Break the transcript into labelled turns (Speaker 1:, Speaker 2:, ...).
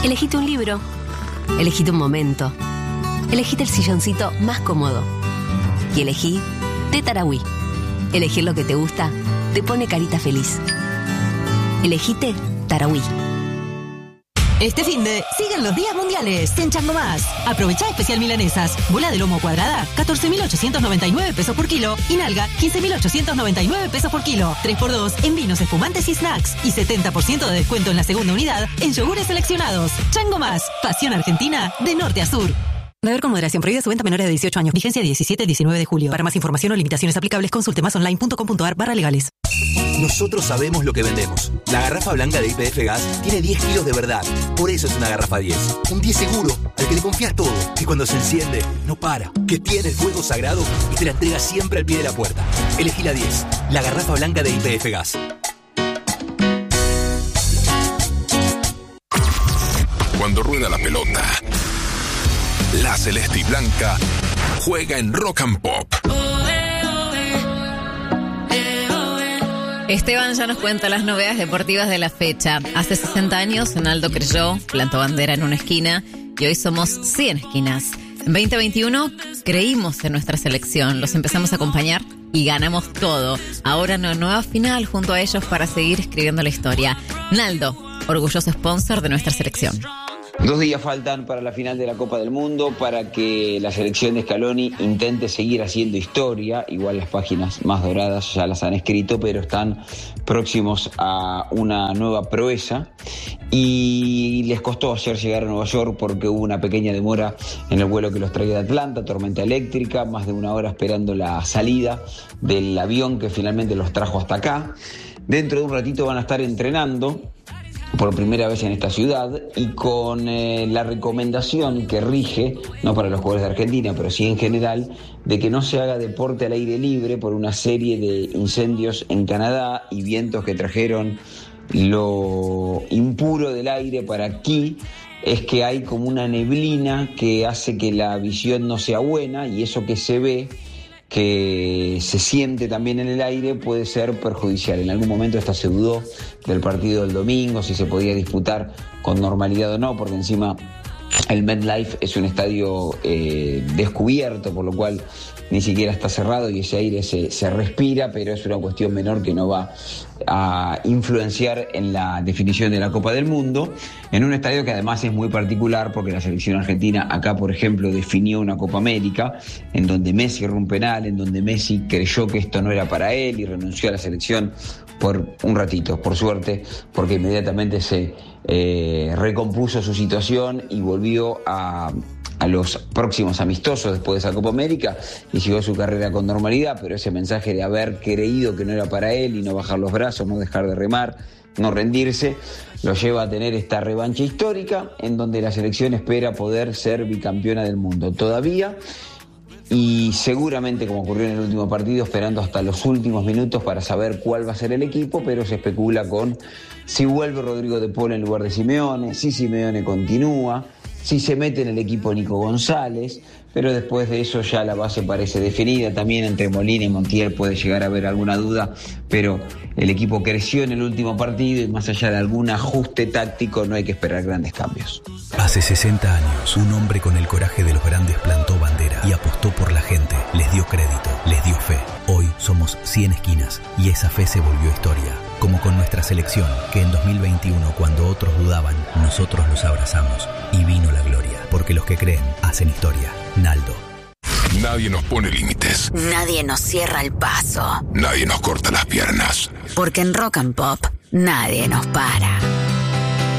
Speaker 1: Elegite un libro. Elegite un momento. Elegite el silloncito más cómodo. Y elegí té Tarahui. Elegir lo que te gusta te pone carita feliz. Elegite Tarahui.
Speaker 2: Este finde siguen los días mundiales en Chango Más. Aprovecha especial milanesas. Bola de lomo cuadrada, 14.899 pesos por kilo. Y nalga, 15.899 pesos por kilo. 3x2 en vinos, espumantes y snacks. Y 70% de descuento en la segunda unidad en yogures seleccionados. Chango Más. Pasión argentina de norte a sur. Beber con moderación. Prohibida su venta a menores de 18 años. Vigencia 17-19 de julio. Para más información o limitaciones aplicables, consulte masonline.com.ar/legales.
Speaker 3: Nosotros sabemos lo que vendemos. La garrafa blanca de YPF Gas tiene 10 kilos de verdad. Por eso es una garrafa 10. Un 10 seguro, al que le confías todo. Que cuando se enciende, no para. Que tiene el fuego sagrado y te la entrega siempre al pie de la puerta. Elegí la 10. La garrafa blanca de YPF Gas.
Speaker 4: Cuando rueda la pelota, la celeste y blanca juega en Rock and Pop.
Speaker 5: Esteban ya nos cuenta las novedades deportivas de la fecha. Hace 60 años, Naldo creyó, plantó bandera en una esquina y hoy somos 100 esquinas. En 2021 creímos en nuestra selección, los empezamos a acompañar y ganamos todo. Ahora una nueva final junto a ellos para seguir escribiendo la historia. Naldo, orgulloso sponsor de nuestra selección.
Speaker 6: 2 días faltan para la final de la Copa del Mundo, para que la selección de Scaloni intente seguir haciendo historia. Igual las páginas más doradas ya las han escrito, pero están próximos a una nueva proeza. Y les costó ayer llegar a Nueva York porque hubo una pequeña demora en el vuelo que los traía de Atlanta, tormenta eléctrica, más de 1 hora esperando la salida del avión que finalmente los trajo hasta acá. Dentro de un ratito van a estar entrenando por primera vez en esta ciudad y con la recomendación que rige, no para los jugadores de Argentina, pero sí en general, de que no se haga deporte al aire libre por una serie de incendios en Canadá y vientos que trajeron lo impuro del aire para aquí. Es que hay como una neblina que hace que la visión no sea buena y eso que se ve, que se siente también en el aire, puede ser perjudicial. En algún momento hasta se dudó del partido del domingo, si se podía disputar con normalidad o no, porque encima el MetLife es un estadio descubierto, por lo cual ni siquiera está cerrado y ese aire se respira, pero es una cuestión menor que no va a influenciar en la definición de la Copa del Mundo, en un estadio que además es muy particular porque la selección argentina acá, por ejemplo, definió una Copa América en donde Messi erró un penal, en donde Messi creyó que esto no era para él y renunció a la selección por un ratito, por suerte, porque inmediatamente se recompuso su situación y volvió a los próximos amistosos después de esa Copa América y siguió su carrera con normalidad, pero ese mensaje de haber creído que no era para él y no bajar los brazos, no dejar de remar, no rendirse, lo lleva a tener esta revancha histórica en donde la selección espera poder ser bicampeona del mundo todavía y seguramente, como ocurrió en el último partido, esperando hasta los últimos minutos para saber cuál va a ser el equipo, pero se especula con si vuelve Rodrigo de Paul en lugar de Simeone, si Simeone continúa, si se mete en el equipo Nico González, pero después de eso ya la base parece definida. También entre Molina y Montiel puede llegar a haber alguna duda, pero el equipo creció en el último partido y más allá de algún ajuste táctico no hay que esperar grandes cambios.
Speaker 3: Hace 60 años, un hombre con el coraje de los grandes plantó bandera y apostó por la gente, les dio crédito, les dio fe. Hoy somos 100 esquinas y esa fe se volvió historia. Como con nuestra selección, que en 2021, cuando otros dudaban, nosotros los abrazamos y vino la gloria. Porque los que creen hacen historia. Naldo.
Speaker 4: Nadie nos pone límites.
Speaker 2: Nadie nos cierra el paso.
Speaker 4: Nadie nos corta las piernas.
Speaker 2: Porque en Rock and Pop nadie nos para.